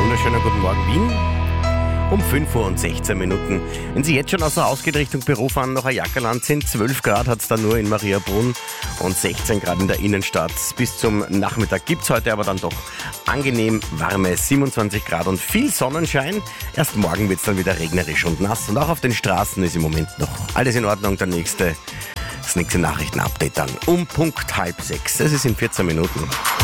wunderschönen guten Morgen, Wien. Um 5 Uhr und 16 Minuten. Wenn Sie jetzt schon aus der Haus geht Richtung Büro fahren, noch ein Jackerland sind, 12 Grad hat es da nur in Mariabrunn und 16 Grad in der Innenstadt. Bis zum Nachmittag gibt es heute aber dann doch angenehm warme 27 Grad und viel Sonnenschein. Erst morgen wird es dann wieder regnerisch und nass und auch auf den Straßen ist im Moment noch alles in Ordnung. Das nächste Nachrichtenupdate dann um Punkt 5:30. Das ist in 14 Minuten.